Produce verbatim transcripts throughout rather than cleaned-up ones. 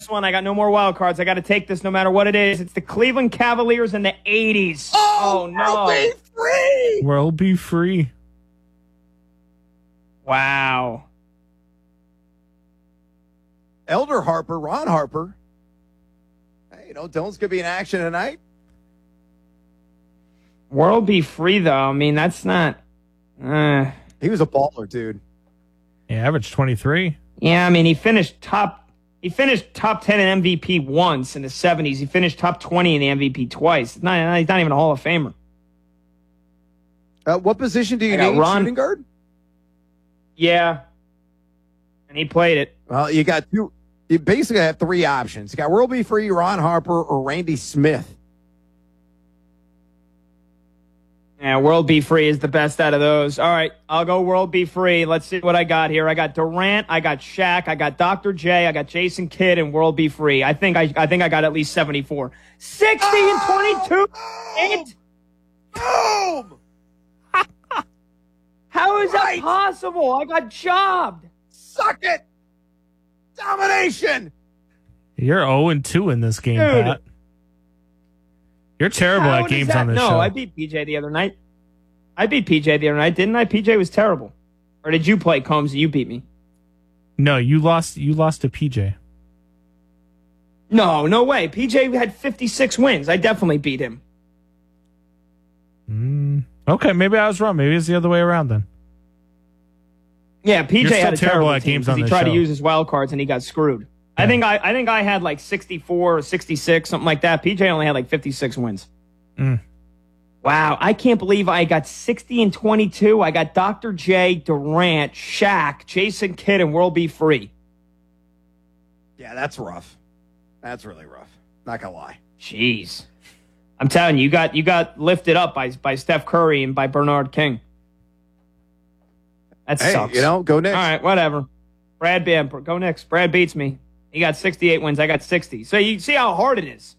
last one. I got no more wild cards. I got to take this no matter what it is. It's the Cleveland Cavaliers in the eighties. Oh, oh no. World be free. World be free. Wow. Elder Harper, Ron Harper. Hey, you know, Dylan's going to be in action tonight. World be free, though. I mean, that's not... Uh, he was a baller, dude. He averaged twenty-three. Yeah, I mean, he finished top... He finished top ten in M V P once in the seventies. He finished top twenty in the M V P twice. It's not, he's not even a Hall of Famer. Uh, what position do you I need? Ron, shooting guard? Yeah. And he played it. Well, you got two... You basically have three options. You got World Be Free, Ron Harper, or Randy Smith. Yeah, World Be Free is the best out of those. All right, I'll go World Be Free. Let's see what I got here. I got Durant, I got Shaq, I got Doctor J, I got Jason Kidd, and World Be Free. I think I, I think I got at least seventy-four. sixty oh, and twenty-two. Eight. Boom! How is right. that possible? I got jobbed. Suck it. Domination. You're oh and two in this game, Dude. Pat. You're terrible How at games that? on this no, show. No, I beat P J the other night. I beat P J the other night, didn't I? P J was terrible. Or did you play Combs and you beat me? No, you lost. You lost to P J. No, no way. P J had fifty-six wins. I definitely beat him. Mm, okay, maybe I was wrong. Maybe it's the other way around then. Yeah, P J You're had a still terrible terrible at team games on because he this tried show. to use his wild cards and he got screwed. Yeah. I think I, I think I had like sixty-four or sixty-six, something like that. P J only had like fifty-six wins. Mm. Wow, I can't believe I got sixty and twenty-two. I got Doctor J, Durant, Shaq, Jason Kidd, and World Be Free. Yeah, that's rough. That's really rough. Not gonna lie. Jeez, I'm telling you, you got you got lifted up by by Steph Curry and by Bernard King. That Hey, sucks. you know, go Knicks. All right, whatever. Brad, go Knicks. Brad beats me. He got sixty-eight wins. I got sixty. So you see how hard it is.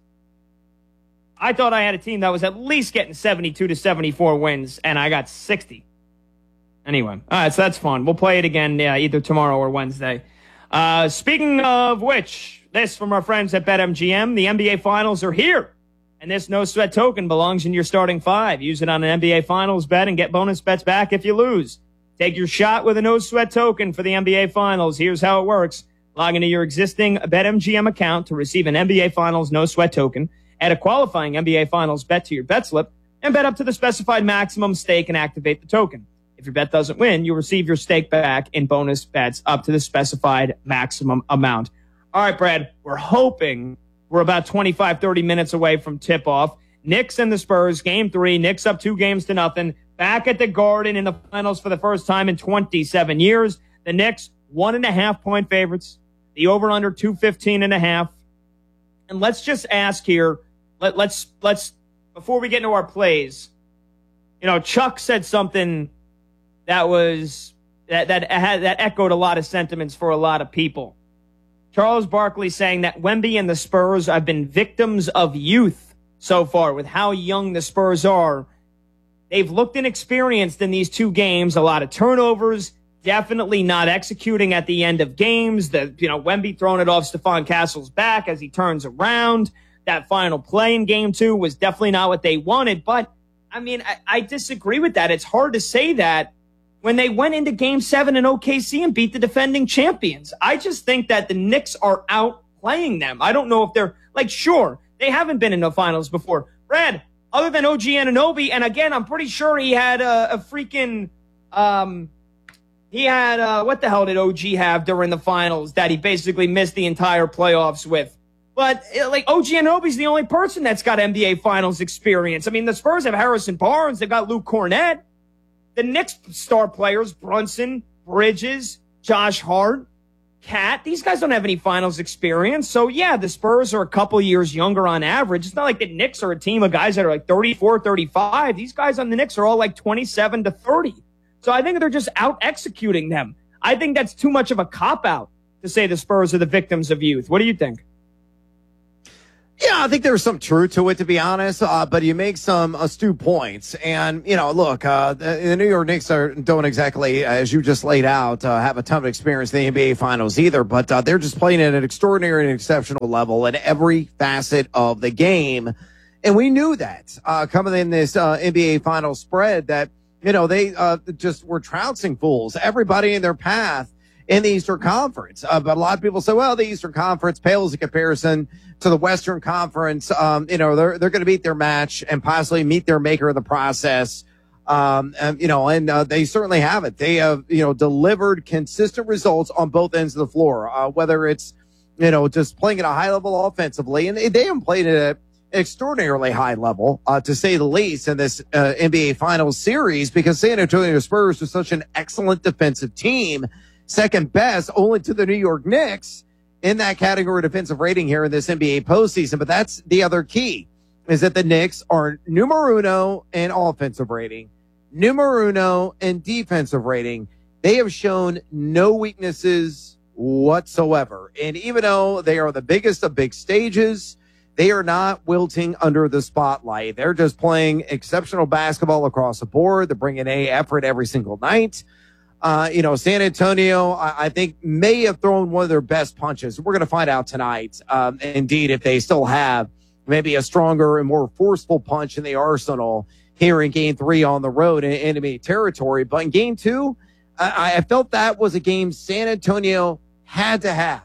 I thought I had a team that was at least getting seventy-two to seventy-four wins, and I got sixty. Anyway, all right, so that's fun. We'll play it again yeah, either tomorrow or Wednesday. Uh, speaking of which, this from our friends at BetMGM. The N B A Finals are here, and this no-sweat token belongs in your starting five. Use it on an N B A Finals bet and get bonus bets back if you lose. Take your shot with a no-sweat token for the N B A Finals. Here's how it works. Log into your existing BetMGM account to receive an N B A Finals no-sweat token. Add a qualifying N B A Finals bet to your bet slip and bet up to the specified maximum stake and activate the token. If your bet doesn't win, you'll receive your stake back in bonus bets up to the specified maximum amount. All right, Brad, we're hoping we're about twenty-five, thirty minutes away from tip-off. Knicks and the Spurs, game three. Knicks up two games to nothing. Back at the Garden in the finals for the first time in twenty-seven years. The Knicks, one and a half point favorites. The over-under two fifteen and a half. And let's just ask here, let, let's, let's, before we get into our plays, you know, Chuck said something that was, that, that had, that echoed a lot of sentiments for a lot of people. Charles Barkley saying that Wemby and the Spurs have been victims of youth so far with how young the Spurs are. They've looked inexperienced in these two games, a lot of turnovers, definitely not executing at the end of games. The, you know, Wemby throwing it off Stephon Castle's back as he turns around. That final play in game two was definitely not what they wanted. But, I mean, I, I disagree with that. It's hard to say that when they went into game seven in O K C and beat the defending champions. I just think that the Knicks are outplaying them. I don't know if they're, like, sure, they haven't been in the finals before. Brad, other than O G Anunoby, and again, I'm pretty sure he had a, a freaking, um, he had, uh, what the hell did O G have during the finals that he basically missed the entire playoffs with? But, like, O G Anunoby's the only person that's got N B A Finals experience. I mean, the Spurs have Harrison Barnes. They've got Luke Cornett. The Knicks star players, Brunson, Bridges, Josh Hart, Cat, these guys don't have any finals experience. So, yeah, the Spurs are a couple years younger on average. It's not like the Knicks are a team of guys that are like thirty-four, thirty-five. These guys on the Knicks are all like twenty-seven to thirty. So I think they're just out-executing them. I think that's too much of a cop-out to say the Spurs are the victims of youth. What do you think? Yeah, I think there's some truth to it, to be honest. Uh, but you make some astute points, and you know, look, uh, the, the New York Knicks are don't exactly, as you just laid out, uh, have a ton of experience in the N B A Finals either. But uh, they're just playing at an extraordinary and exceptional level at every facet of the game, and we knew that uh, coming in this uh, N B A Finals spread that you know they uh, just were trouncing fools, everybody in their path in the Eastern Conference. Uh, but a lot of people say, well, the Eastern Conference pales in comparison to the Western Conference. Um, you know, they're, they're going to beat their match and possibly meet their maker in the process. Um, and, you know, and, uh, they certainly have it. They have, you know, delivered consistent results on both ends of the floor, uh, whether it's, you know, just playing at a high level offensively, and they, they haven't played at an extraordinarily high level, uh, to say the least in this, uh, N B A Finals series, because San Antonio Spurs is such an excellent defensive team. Second best only to the New York Knicks in that category defensive rating here in this N B A postseason. But that's the other key, is that the Knicks are numero uno in offensive rating, numero uno in defensive rating. They have shown no weaknesses whatsoever. And even though they are the biggest of big stages, they are not wilting under the spotlight. They're just playing exceptional basketball across the board. They're bringing a effort every single night. Uh, you know, San Antonio, I, I think, may have thrown one of their best punches. We're going to find out tonight, um, indeed, if they still have maybe a stronger and more forceful punch in the arsenal here in game three on the road in enemy territory. But in game two, I, I felt that was a game San Antonio had to have.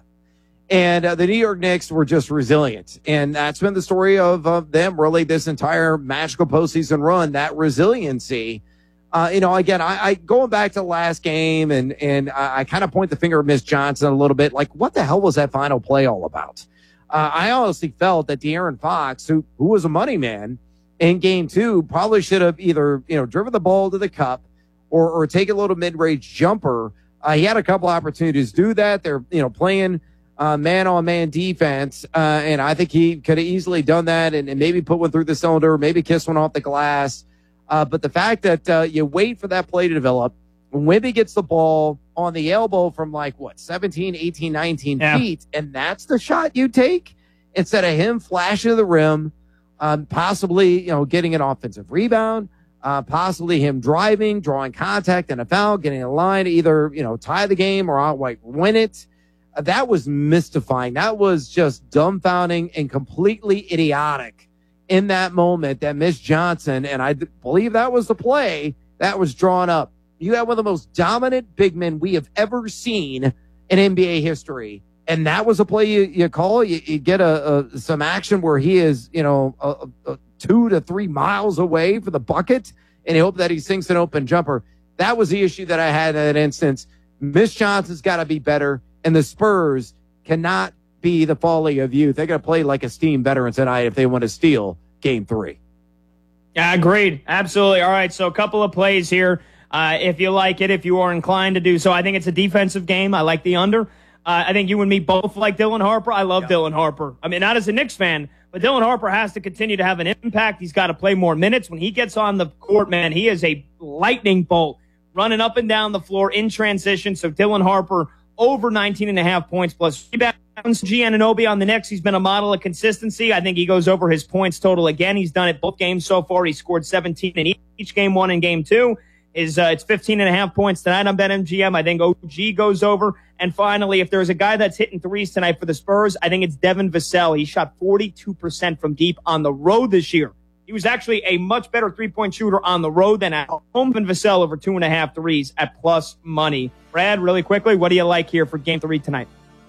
And uh, the New York Knicks were just resilient. And that's been the story of, of them really this entire magical postseason run, that resiliency. Uh, you know, again, I, I going back to the last game, and and I, I kind of point the finger at Miss Johnson a little bit. Like, what the hell was that final play all about? Uh, I honestly felt that De'Aaron Fox, who who was a money man in game two, probably should have either you know driven the ball to the cup or or take a little mid range jumper. Uh, he had a couple opportunities to do that. They're you know playing uh, man on man defense, uh, and I think he could have easily done that and, and maybe put one through the cylinder, maybe kiss one off the glass. Uh, but the fact that uh, you wait for that play to develop, when Wemby gets the ball on the elbow from like, what, seventeen, eighteen, nineteen yeah. feet, and that's the shot you take instead of him flashing to the rim, um, possibly, you know, getting an offensive rebound, uh, possibly him driving, drawing contact and a foul, getting a line to either, you know, tie the game or outright win it. Uh, that was mystifying. That was just dumbfounding and completely idiotic. In that moment, that Miss Johnson, and I believe that was the play that was drawn up. You have one of the most dominant big men we have ever seen in N B A history, and that was a play you, you call. You, you get a, a some action where he is, you know, a, a two to three miles away for the bucket, and you hope that he sinks an open jumper. That was the issue that I had in that instance. Miss Johnson's got to be better, and the Spurs cannot be the folly of youth. They're going to play like a steam veteran tonight if they want to steal game three. Yeah, agreed. Absolutely. All right, so a couple of plays here. Uh, if you like it, if you are inclined to do so. I think it's a defensive game. I like the under. Uh, I think you and me both like Dylan Harper. I love yeah. Dylan Harper. I mean, not as a Knicks fan, but Dylan Harper has to continue to have an impact. He's got to play more minutes. When he gets on the court, man, he is a lightning bolt running up and down the floor in transition. So Dylan Harper over nineteen and a half points plus rebounds. G. Anunoby on the Knicks. He's been a model of consistency. I think he goes over his points total again. He's done it both games so far. He scored seventeen in each, each game, one in game two. Is uh, it's fifteen and a half points tonight on BetMGM. I think O G goes over. And finally, if there's a guy that's hitting threes tonight for the Spurs, I think it's Devin Vassell. He shot forty-two percent from deep on the road this year. He was actually a much better three-point shooter on the road than at home. Devin Vassell over two and a half threes at plus money. Brad, really quickly, what do you like here for game three tonight?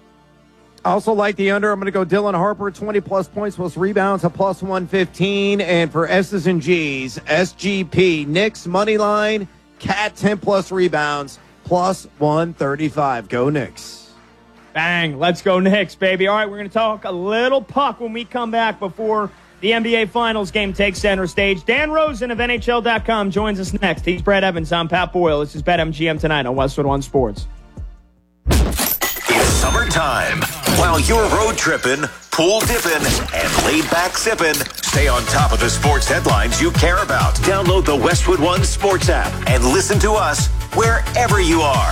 I also like the under. I'm going to go Dylan Harper, twenty plus points plus rebounds, a plus one fifteen. And for S's and G's, S G P, Knicks money line, Cat ten plus rebounds, plus one thirty-five. Go Knicks. Bang. Let's go Knicks, baby. All right, we're going to talk a little puck when we come back before the N B A Finals game takes center stage. Dan Rosen of N H L dot com joins us next. He's Brad Evans. I'm Pat Boyle. This is BetMGM tonight on Westwood One Sports. It's summertime. While you're road tripping, pool dipping, and laid back sipping, stay on top of the sports headlines you care about. Download the Westwood One Sports app and listen to us wherever you are.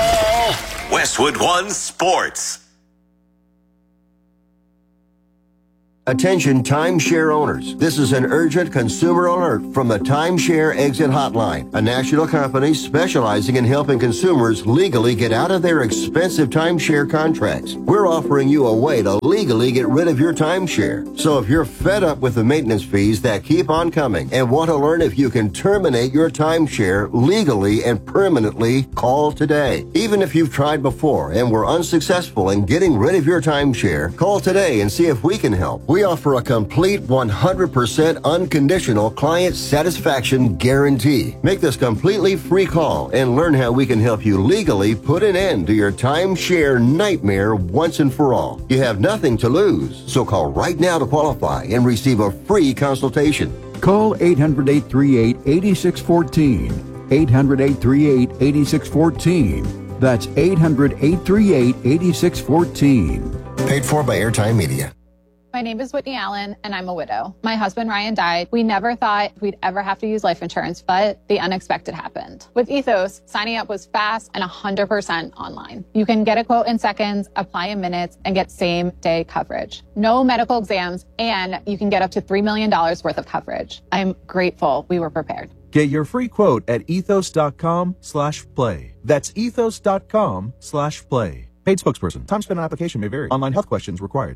Cannonball! Westwood One Sports. Attention timeshare owners. This is an urgent consumer alert from the Timeshare Exit Hotline, a national company specializing in helping consumers legally get out of their expensive timeshare contracts. We're offering you a way to legally get rid of your timeshare. So if you're fed up with the maintenance fees that keep on coming and want to learn if you can terminate your timeshare legally and permanently, call today. Even if you've tried before and were unsuccessful in getting rid of your timeshare, call today and see if we can help. We offer a complete one hundred percent unconditional client satisfaction guarantee. Make this completely free call and learn how we can help you legally put an end to your timeshare nightmare once and for all. You have nothing to lose, so call right now to qualify and receive a free consultation. Call eight hundred, eight three eight, eight six one four. eight hundred, eight three eight, eight six one four. That's eight hundred, eight three eight, eight six one four. Paid for by Airtime Media. My name is Whitney Allen, and I'm a widow. My husband, Ryan, died. We never thought we'd ever have to use life insurance, but the unexpected happened. With Ethos, signing up was fast and one hundred percent online. You can get a quote in seconds, apply in minutes, and get same-day coverage. No medical exams, and you can get up to three million dollars worth of coverage. I'm grateful we were prepared. Get your free quote at ethos.com slash play. That's ethos.com slash play. Paid spokesperson. Time spent on application may vary. Online health questions required.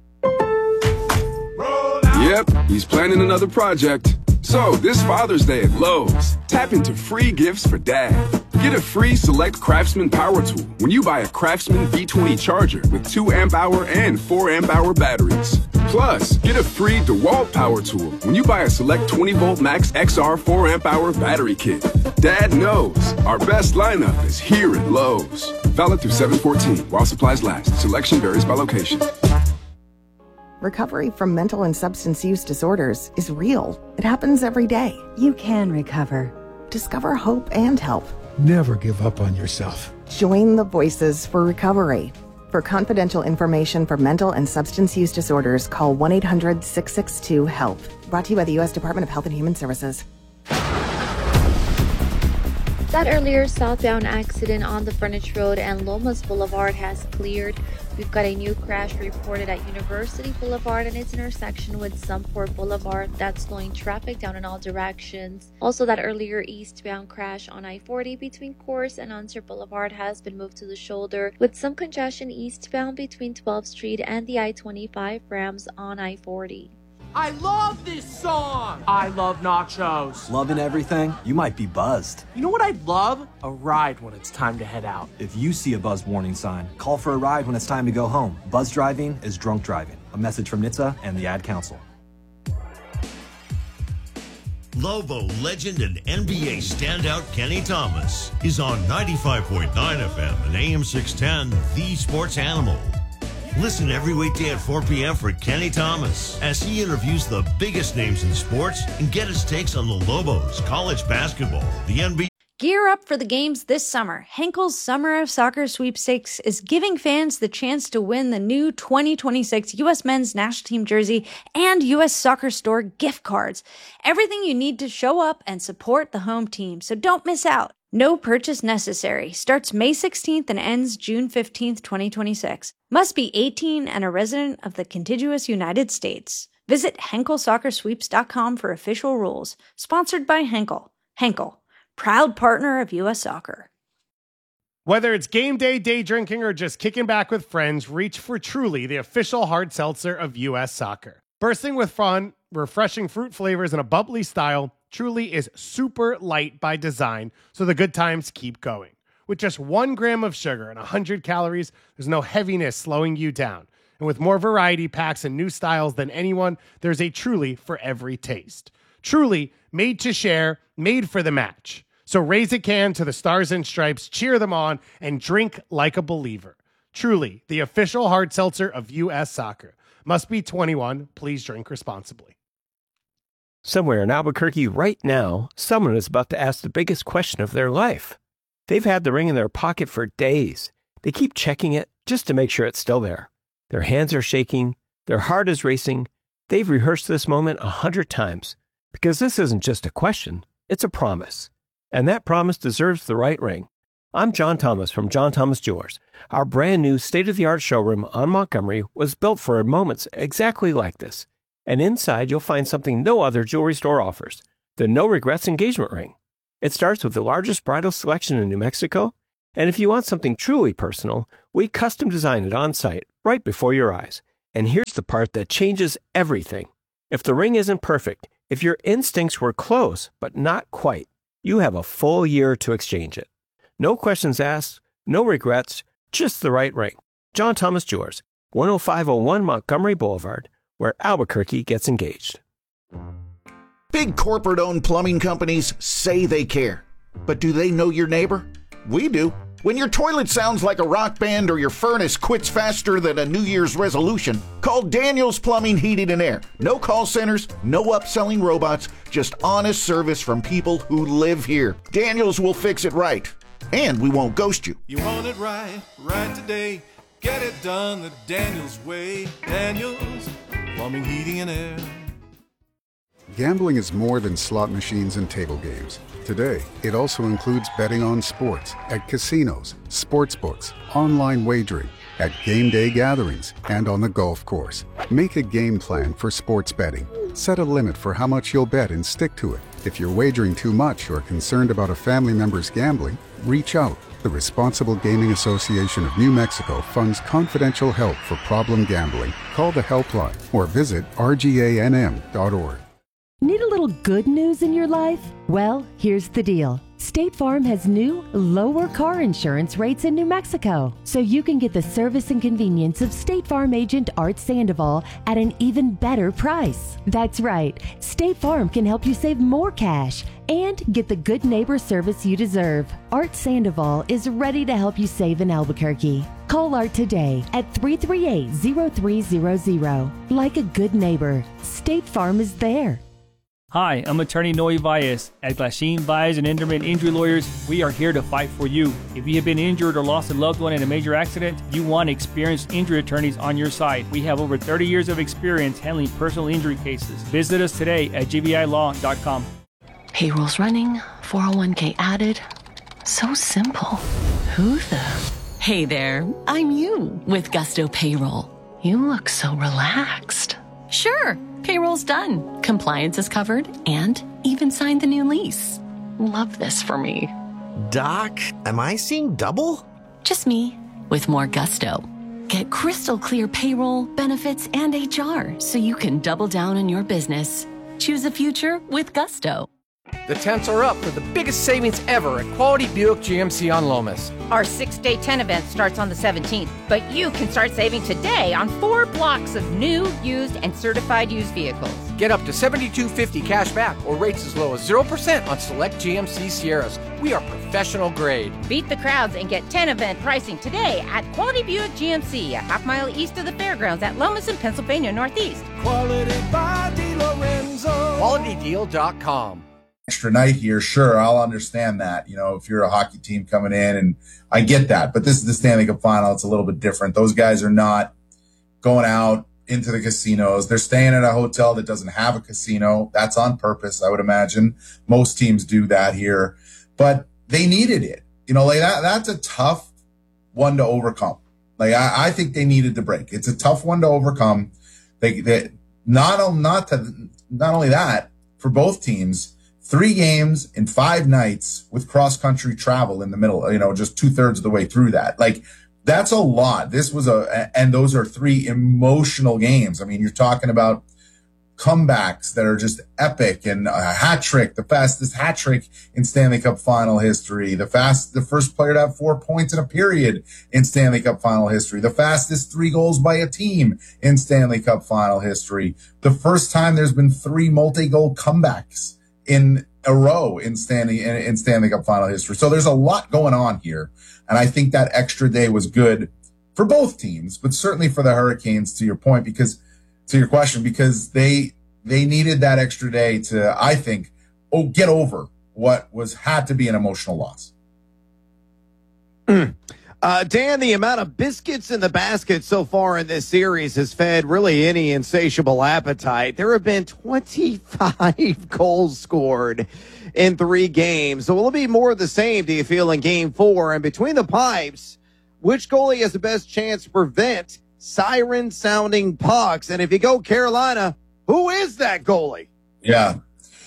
Yep, he's planning another project. So, this Father's Day at Lowe's, tap into free gifts for Dad. Get a free Select Craftsman power tool when you buy a Craftsman V twenty charger with two amp hour and four amp hour batteries. Plus, get a free DeWalt power tool when you buy a Select twenty volt Max X R four amp hour battery kit. Dad knows our best lineup is here at Lowe's. Valid through seven fourteen while supplies last. Selection varies by location. Recovery from mental and substance use disorders is real. It happens every day. You can recover. Discover hope and help. Never give up on yourself. Join the Voices for Recovery. For confidential information for mental and substance use disorders, call one eight hundred, six six two, HELP. Brought to you by the U S Department of Health and Human Services. That earlier southbound accident on the Frontage Road and Lomas Boulevard has cleared. We've got a new crash reported at University Boulevard and its intersection with Sunport Boulevard. That's slowing traffic down in all directions. Also, that earlier eastbound crash on I forty between Coors and Unser Boulevard has been moved to the shoulder, with some congestion eastbound between twelfth Street and the I twenty-five Rams on I forty. I love this song! I love nachos. Loving everything? You might be buzzed. You know what I'd love? A ride when it's time to head out. If you see a buzz warning sign, call for a ride when it's time to go home. Buzz driving is drunk driving. A message from N H T S A and the Ad Council. Lobo legend and N B A standout Kenny Thomas is on ninety-five point nine F M and A M six ten, The Sports Animal. Listen every weekday at four p.m. for Kenny Thomas as he interviews the biggest names in sports and get his takes on the Lobos, college basketball, the N B A. Gear up for the games this summer. Henkel's Summer of Soccer Sweepstakes is giving fans the chance to win the new twenty twenty-six U S Men's National Team jersey and U S Soccer Store gift cards. Everything you need to show up and support the home team, so don't miss out. No purchase necessary. Starts May sixteenth and ends June fifteenth, twenty twenty-six. Must be eighteen and a resident of the contiguous United States. Visit Henkel Soccer Sweeps dot com for official rules. Sponsored by Henkel. Henkel, proud partner of U S Soccer. Whether it's game day, day drinking, or just kicking back with friends, reach for Truly, the official hard seltzer of U S Soccer. Bursting with fun, refreshing fruit flavors, and a bubbly style, Truly is super light by design, so the good times keep going. With just one gram of sugar and one hundred calories, there's no heaviness slowing you down. And with more variety packs and new styles than anyone, there's a Truly for every taste. Truly, made to share, made for the match. So raise a can to the Stars and Stripes, cheer them on, and drink like a believer. Truly, the official hard seltzer of U S Soccer. Must be twenty-one. Please drink responsibly. Somewhere in Albuquerque right now, someone is about to ask the biggest question of their life. They've had the ring in their pocket for days. They keep checking it just to make sure it's still there. Their hands are shaking. Their heart is racing. They've rehearsed this moment a hundred times because this isn't just a question. It's a promise. And that promise deserves the right ring. I'm John Thomas from John Thomas Jewelers. Our brand new state-of-the-art showroom on Montgomery was built for moments exactly like this. And inside, you'll find something no other jewelry store offers, the No Regrets engagement ring. It starts with the largest bridal selection in New Mexico, and if you want something truly personal, we custom design it on site, right before your eyes. And here's the part that changes everything. If the ring isn't perfect, if your instincts were close, but not quite, you have a full year to exchange it. No questions asked, no regrets, just the right ring. John Thomas Jewelers, one oh five oh one Montgomery Boulevard, where Albuquerque gets engaged. Big corporate-owned plumbing companies say they care. But do they know your neighbor? We do. When your toilet sounds like a rock band or your furnace quits faster than a New Year's resolution, call Daniels Plumbing, Heating and Air. No call centers, no upselling robots, just honest service from people who live here. Daniels will fix it right. And we won't ghost you. You want it right, right today. Get it done the Daniels way. Daniels Plumbing, Heating and Air. Gambling is more than slot machines and table games. Today, it also includes betting on sports, at casinos, sports books, online wagering, at game day gatherings, and on the golf course. Make a game plan for sports betting. Set a limit for how much you'll bet and stick to it. If you're wagering too much or concerned about a family member's gambling, reach out. The Responsible Gaming Association of New Mexico funds confidential help for problem gambling. Call the helpline or visit R G A N M dot org. Need a little good news in your life? Well, here's the deal. State Farm has new, lower car insurance rates in New Mexico, so you can get the service and convenience of State Farm agent Art Sandoval at an even better price. That's right. State Farm can help you save more cash and get the good neighbor service you deserve. Art Sandoval is ready to help you save in Albuquerque. Call Art today at three three eight, zero three zero zero. Like a good neighbor, State Farm is there. Hi, I'm attorney Noe Valles. At Glasheen, Valles and Enderman Injury Lawyers, we are here to fight for you. If you have been injured or lost a loved one in a major accident, you want experienced injury attorneys on your side. We have over thirty years of experience handling personal injury cases. Visit us today at G V I law dot com. Payroll's running, four oh one k added. So simple. Who the? Hey there, I'm you with Gusto Payroll. You look so relaxed. Sure. Payroll's done, compliance is covered, and even signed the new lease. Love this for me. Doc, am I seeing double? Just me, with more gusto. Get crystal clear payroll, benefits, and H R so you can double down on your business. Choose a future with Gusto. The tents are up for the biggest savings ever at Quality Buick G M C on Lomas. Our six-day tent event starts on the seventeenth, but you can start saving today on four blocks of new, used, and certified used vehicles. Get up to seventy-two fifty cash back or rates as low as zero percent on select G M C Sierras. We are professional grade. Beat the crowds and get tent event pricing today at Quality Buick G M C, a half mile east of the fairgrounds at Lomas in Pennsylvania Northeast. Quality by DeLorenzo. quality deal dot com. Extra night here, sure, I'll understand that. You know, if you're a hockey team coming in, and I get that. But this is the Stanley Cup final. It's a little bit different. Those guys are not going out into the casinos. They're staying at a hotel that doesn't have a casino. That's on purpose, I would imagine. Most teams do that here. But they needed it. You know, like that, that's a tough one to overcome. Like, I, I think they needed the break. It's a tough one to overcome. They, they not, not, to, not only that, for both teams, three games in five nights with cross-country travel in the middle, you know, just two-thirds of the way through that. Like, that's a lot. This was a, and those are three emotional games. I mean, you're talking about comebacks that are just epic, and a hat trick, the fastest hat trick in Stanley Cup final history, the fast, the first player to have four points in a period in Stanley Cup final history, the fastest three goals by a team in Stanley Cup final history, the first time there's been three multi-goal comebacks in a row in Stanley in, in Stanley Cup final history. So there's a lot going on here. And I think that extra day was good for both teams, but certainly for the Hurricanes, to your point, because to your question, because they they needed that extra day to, I think, oh, get over what was had to be an emotional loss. Uh, Dan, the amount of biscuits in the basket so far in this series has fed really any insatiable appetite. There have been twenty-five goals scored in three games. So will it be more of the same, do you feel, in game four? And between the pipes, which goalie has the best chance to prevent siren-sounding pucks? And if you go Carolina, Who is that goalie? Yeah.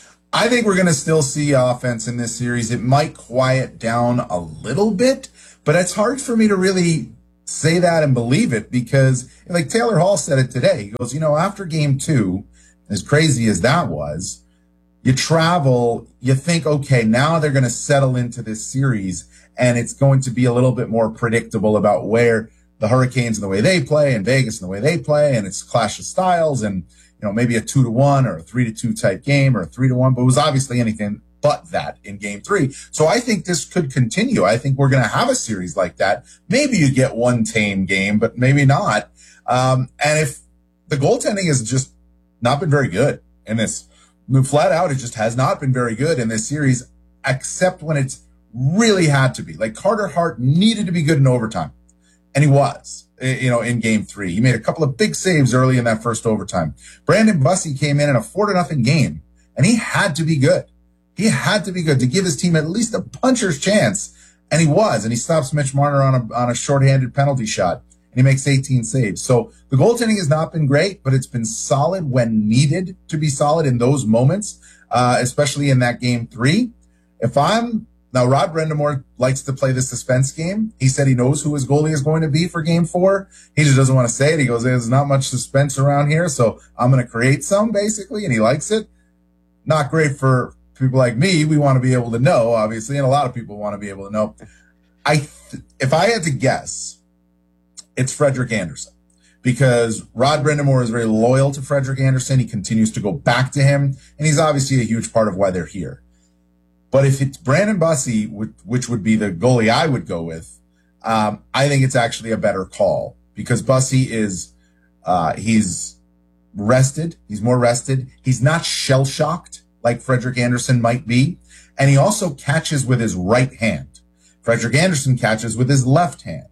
I think we're going to still see offense in this series. It might quiet down a little bit, but it's hard for me to really say that and believe it because, like Taylor Hall said it today, he goes, you know, after game two, as crazy as that was, you travel, you think, okay, now they're going to settle into this series and it's going to be a little bit more predictable about where the Hurricanes and the way they play and Vegas and the way they play, and it's a clash of styles and, you know, maybe a two to one or a three to two type game or a three to one, but it was obviously anything but that in game three. So I think this could continue. I think we're going to have a series like that. Maybe you get one tame game, but maybe not. Um, and if the goaltending has just not been very good in this, I mean, flat out, it just has not been very good in this series, except when it's really had to be. Like Carter Hart needed to be good in overtime. And he was, you know, in game three. He made a couple of big saves early in that first overtime. Brandon Bussey came in in a four to nothing game, and he had to be good. He had to be good to give his team at least a puncher's chance, and he was. And he stops Mitch Marner on a on a shorthanded penalty shot, and he makes eighteen saves. So the goaltending has not been great, but it's been solid when needed to be solid in those moments, uh, especially in that game three. If I'm Now, Rod Brind'Amour likes to play the suspense game. He said he knows who his goalie is going to be for game four. He just doesn't want to say it. He goes, there's not much suspense around here, so I'm going to create some, basically, and he likes it. Not great for people like me. We want to be able to know, obviously, and a lot of people want to be able to know. I, th- If I had to guess, it's Frederik Andersen, because Rod Brind'Amour is very loyal to Frederik Andersen. He continues to go back to him, and he's obviously a huge part of why they're here. But if it's Brandon Bussey, which would be the goalie I would go with, um, I think it's actually a better call because Bussey is, uh, he's rested. He's more rested. He's not shell-shocked like Frederik Andersen might be. And he also catches with his right hand. Frederik Andersen catches with his left hand.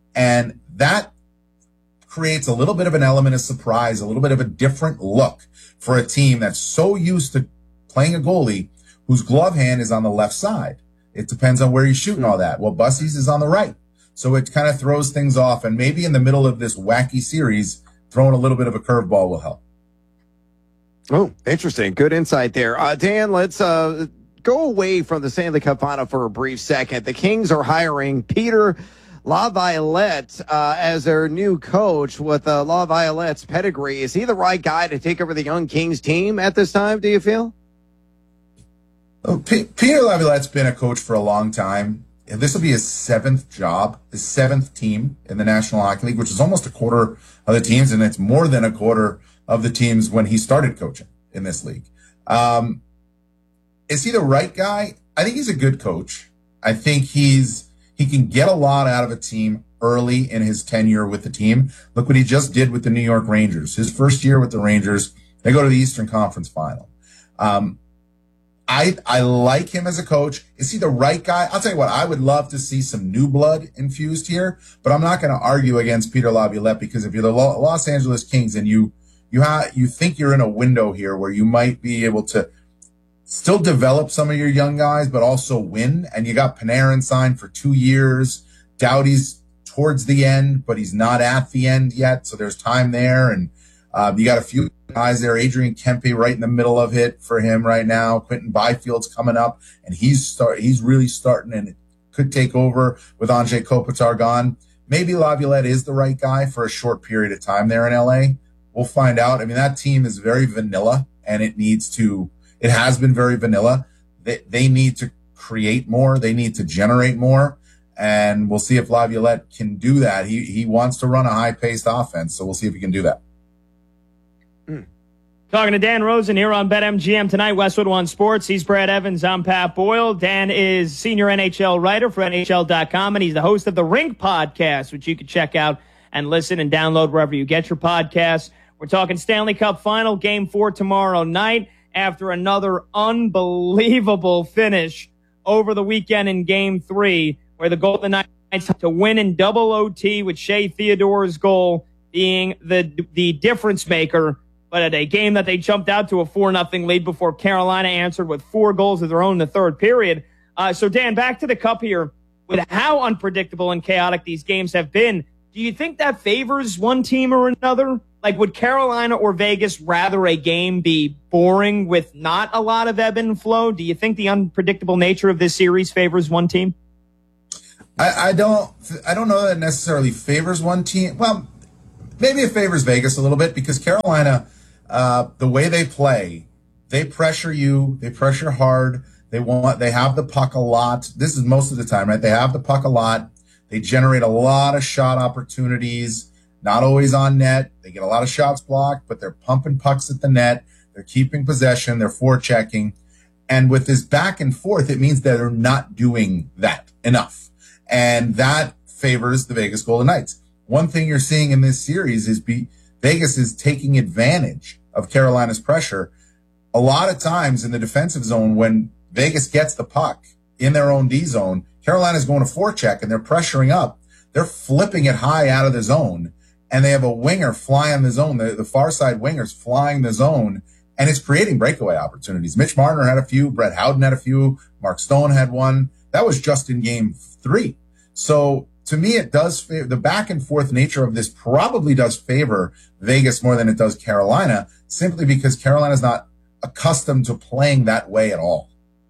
And that creates a little bit of an element of surprise, a little bit of a different look for a team that's so used to playing a goalie whose glove hand is on the left side. It depends on where you shoot and all that. Well, Bussey's is on the right. So it kind of throws things off. And maybe in the middle of this wacky series, throwing a little bit of a curveball will help. Oh, interesting. Good insight there. Uh, Dan, let's uh, go away from the Stanley Cup final for a brief second. The Kings are hiring Peter LaViolette uh, as their new coach with uh, LaViolette's pedigree. Is he the right guy to take over the young Kings team at this time, do you feel? Oh, P- Peter Laviolette's been a coach for a long time. And this will be his seventh job, his seventh team in the National Hockey League, which is almost a quarter of the teams, and it's more than a quarter of the teams when he started coaching in this league. Um, is he the right guy? I think he's a good coach. I think he's he can get a lot out of a team early in his tenure with the team. Look what he just did with the New York Rangers. His first year with the Rangers, they go to the Eastern Conference Final. Um, I, I like him as a coach. Is he the right guy? I'll tell you what, I would love to see some new blood infused here, but I'm not going to argue against Peter Laviolette because if you're the Los Angeles Kings and you, you have, you think you're in a window here where you might be able to still develop some of your young guys, but also win. And you got Panarin signed for two years. Doughty's towards the end, but he's not at the end yet. So there's time there. And, uh, you got a few guys there. Adrian Kempe right in the middle of it for him right now. Quentin Byfield's coming up, and he's start he's really starting and could take over with Anze Kopitar gone. Maybe Laviolette is the right guy for a short period of time there in L A. We'll find out. I mean, that team is very vanilla, and it needs to. It has been very vanilla. They they need to create more. They need to generate more, and we'll see if Laviolette can do that. He he wants to run a high paced offense, so we'll see if he can do that. Talking to Dan Rosen here on BetMGM tonight, Westwood One Sports. He's Brad Evans. I'm Pat Boyle. Dan is senior N H L writer for N H L dot com, and he's the host of the Rink podcast, which you can check out and listen and download wherever you get your podcasts. We're talking Stanley Cup final, game four tomorrow night after another unbelievable finish over the weekend in game three, where the Golden Knights to win in double O T with Shea Theodore's goal being the the difference maker. But at a game that they jumped out to a four nothing lead before Carolina answered with four goals of their own in the third period. Uh, so, Dan, back to the Cup here. With how unpredictable and chaotic these games have been, Do you think that favors one team or another? Like, would Carolina or Vegas rather a game be boring with not a lot of ebb and flow? Do you think the unpredictable nature of this series favors one team? I, I don't. I don't know that it necessarily favors one team. Well, maybe it favors Vegas a little bit because Carolina, uh, the way they play, they pressure you. They pressure hard. They want. They have the puck a lot. This is most of the time, right? They have the puck a lot. They generate a lot of shot opportunities. Not always on net. They get a lot of shots blocked, but they're pumping pucks at the net. They're keeping possession. They're forechecking. And with this back and forth, it means that they're not doing that enough. And that favors the Vegas Golden Knights. One thing you're seeing in this series is be, Vegas is taking advantage of Carolina's pressure. A lot of times in the defensive zone, when Vegas gets the puck in their own D zone, Carolina's going to forecheck and they're pressuring up. They're flipping it high out of the zone. And they have a winger flying the zone, the, the far side wingers flying the zone, and it's creating breakaway opportunities. Mitch Marner had a few, Brett Howden had a few, Mark Stone had one. That was just in game three. So to me, it does favor, the back and forth nature of this probably does favor Vegas more than it does Carolina, simply because Carolina's not accustomed to playing that way at all.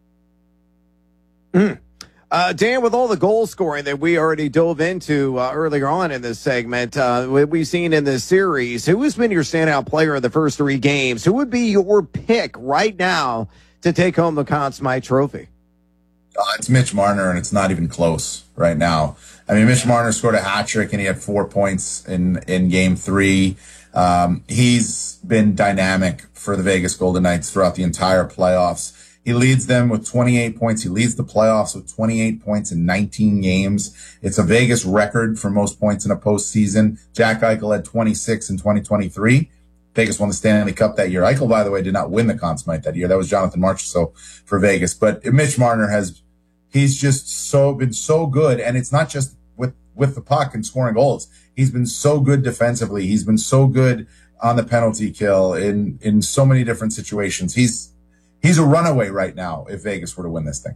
Mm. Uh, Dan, with all the goal scoring that we already dove into uh, earlier on in this segment, uh, what we've seen in this series, who has been your standout player in the first three games? Who would be your pick right now to take home the Conn Smythe Trophy? Uh, it's Mitch Marner, and it's not even close right now. I mean, Mitch Marner scored a hat trick, and he had four points in, in game three. Um, he's been dynamic for the Vegas Golden Knights throughout the entire playoffs. He leads them with twenty-eight points. He leads the playoffs with twenty-eight points in nineteen games. It's a Vegas record for most points in a postseason. Jack Eichel had twenty-six in twenty twenty-three. Vegas won the Stanley Cup that year. Eichel, by the way, did not win the Conn Smythe that year. That was Jonathan Marchessault for Vegas. But Mitch Marner has, he's just so been so good. And it's not just with, with the puck and scoring goals. He's been so good defensively. He's been so good on the penalty kill in, in so many different situations. He's, He's a runaway right now if Vegas were to win this thing.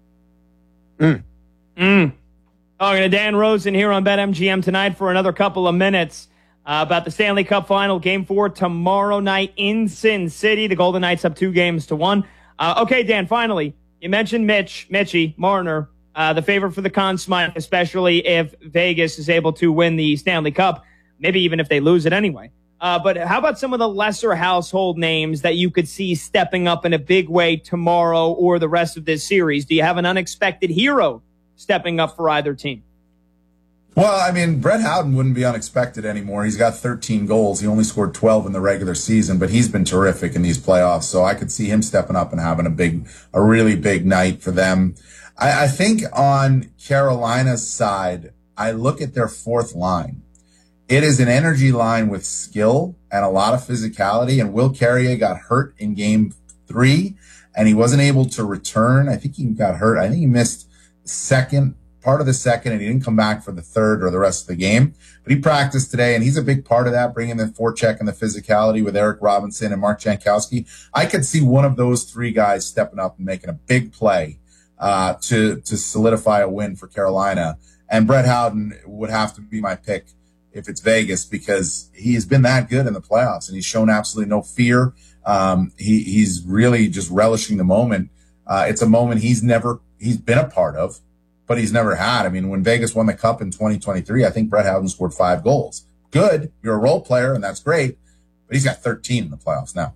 Mm. Mm. Talking to Dan Rosen here on BetMGM tonight for another couple of minutes uh, about the Stanley Cup Final, Game four tomorrow night in Sin City. The Golden Knights up two games to one. Uh, okay, Dan, finally, you mentioned Mitch, Mitchie, Marner, uh, the favorite for the Conn Smythe, especially if Vegas is able to win the Stanley Cup, maybe even if they lose it anyway. Uh, but how about some of the lesser household names that you could see stepping up in a big way tomorrow or the rest of this series? Do you have an unexpected hero stepping up for either team? Well, I mean, Brett Howden wouldn't be unexpected anymore. He's got thirteen goals. He only scored twelve in the regular season, but he's been terrific in these playoffs. So I could see him stepping up and having a big, a really big night for them. I, I think on Carolina's side, I look at their fourth line. It is an energy line with skill and a lot of physicality. And Will Carrier got hurt in game three, and he wasn't able to return. I think he got hurt. I think he missed second, part of the second, and he didn't come back for the third or the rest of the game. But he practiced today, and he's a big part of that, bringing the forecheck and the physicality with Eric Robinson and Mark Jankowski. I could see one of those three guys stepping up and making a big play uh, to, to solidify a win for Carolina. And Brett Howden would have to be my pick if it's Vegas, because he's been that good in the playoffs and he's shown absolutely no fear. Um, he, he's really just relishing the moment. Uh, it's a moment he's never, he's been a part of, but he's never had. I mean, when Vegas won the cup in twenty twenty-three, I think Brett Howden scored five goals. Good. You're a role player and that's great, but he's got thirteen in the playoffs now.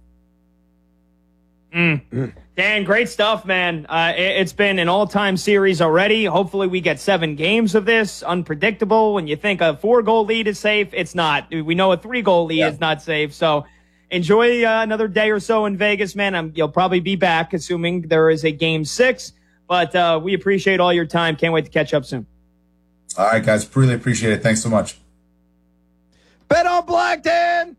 Mm. Mm. Dan, great stuff, man. Uh, it, it's been an all-time series already. Hopefully we get seven games of this. Unpredictable. When you think a four-goal lead is safe, it's not. We know a three-goal lead yeah. is not safe. So enjoy uh, another day or so in Vegas, man. I'm, you'll probably be back, assuming there is a game six. But uh, we appreciate all your time. Can't wait to catch up soon. All right, guys. Really appreciate it. Thanks so much. Bet on Black, Dan!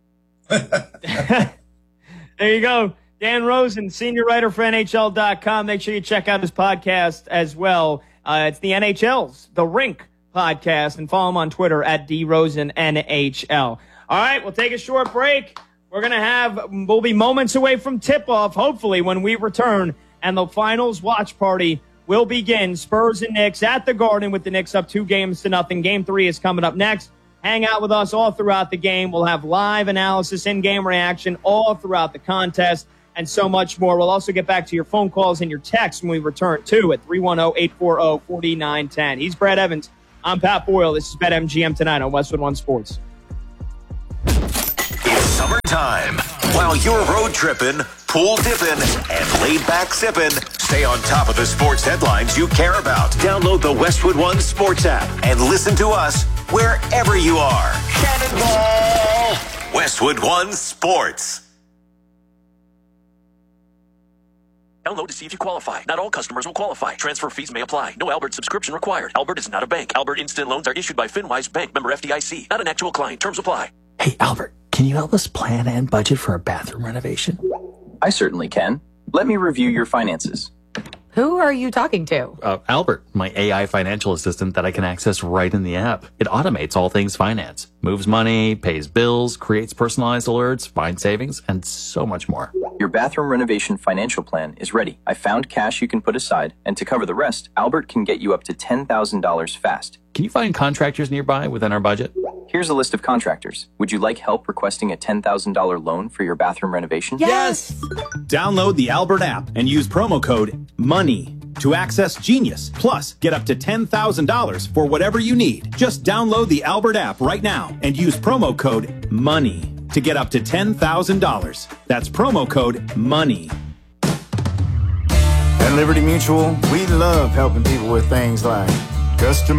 There you go. Dan Rosen, senior writer for N H L dot com. Make sure you check out his podcast as well. Uh, it's the N H L's The Rink podcast, and follow him on Twitter at D Rosen N H L. All right, we'll take a short break. We're going to have, we'll be moments away from tip-off, hopefully, when we return, and the finals watch party will begin. Spurs and Knicks at the Garden with the Knicks up two games to nothing. Game three is coming up next. Hang out with us all throughout the game. We'll have live analysis, in-game reaction all throughout the contest, and so much more. We'll also get back to your phone calls and your texts when we return, too, at three one zero, eight four zero, four nine one zero. He's Brad Evans. I'm Pat Boyle. This is BetMGM Tonight on Westwood One Sports. It's summertime. While you're road tripping, pool dipping, and laid back sipping, stay on top of the sports headlines you care about. Download the Westwood One Sports app and listen to us wherever you are. Cannonball! Westwood One Sports. Download to see if you qualify. Not all customers will qualify. Transfer fees may apply. No Albert subscription required. Albert is not a bank. Albert Instant Loans are issued by FinWise Bank, member F D I C. Not an actual client. Terms apply. Hey, Albert, can you help us plan and budget for a bathroom renovation? I certainly can. Let me review your finances. Who are you talking to? Uh, Albert, my A I financial assistant that I can access right in the app. It automates all things finance, moves money, pays bills, creates personalized alerts, finds savings, and so much more. Your bathroom renovation financial plan is ready. I found cash you can put aside, and to cover the rest, Albert can get you up to ten thousand dollars fast. Can you find contractors nearby within our budget? Here's a list of contractors. Would you like help requesting a ten thousand dollars loan for your bathroom renovation? Yes! Download the Albert app and use promo code MONEY to access Genius. Plus, get up to ten thousand dollars for whatever you need. Just download the Albert app right now and use promo code MONEY to get up to ten thousand dollars. That's promo code MONEY. At Liberty Mutual, we love helping people with things like customer